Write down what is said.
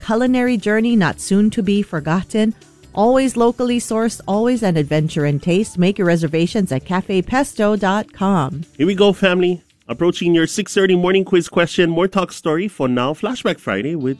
culinary journey not soon to be forgotten. Always locally sourced, always an adventure in taste. Make your reservations at cafepesto.com. Here we go, family. Approaching your 6:30 morning quiz question. More talk story for now. Flashback Friday with